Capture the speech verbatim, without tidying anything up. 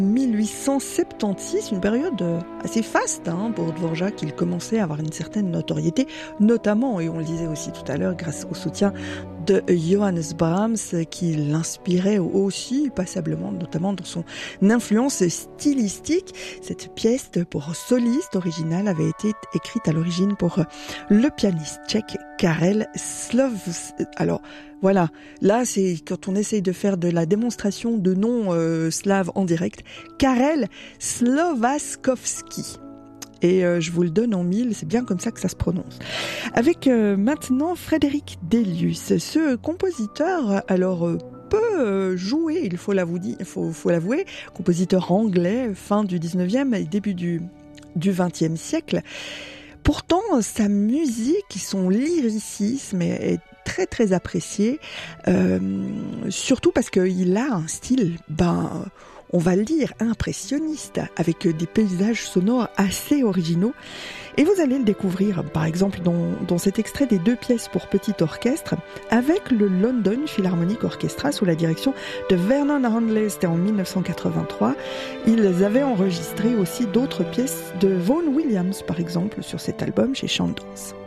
mille huit cent soixante-seize, une période assez faste hein, pour Dvorak. Il commençait à avoir une certaine notoriété, notamment, et on le disait aussi tout à l'heure, grâce au soutien de Johannes Brahms, qui l'inspirait aussi passablement, notamment dans son influence stylistique. Cette pièce pour soliste originale avait été écrite à l'origine pour le pianiste tchèque Karel Slovs. Alors, voilà, là c'est quand on essaye de faire de la démonstration de noms euh, slaves en direct. Karel Slovakovski. Et euh, je vous le donne en mille, c'est bien comme ça que ça se prononce. Avec euh, maintenant Frédéric Delius, ce compositeur, alors euh, peut jouer, il faut l'avouer, il faut, faut l'avouer, compositeur anglais, fin du dix-neuvième et début du, du vingtième siècle. Pourtant, sa musique, son lyricisme est, est très très apprécié, euh, surtout parce qu'il a un style, ben, on va le dire, impressionniste, avec des paysages sonores assez originaux. Et vous allez le découvrir, par exemple, dans, dans cet extrait des deux pièces pour petit orchestre, avec le London Philharmonic Orchestra, sous la direction de Vernon Handley. C'était en mille neuf cent quatre-vingt-trois. Ils avaient enregistré aussi d'autres pièces de Vaughan Williams, par exemple, sur cet album chez Chant Dance.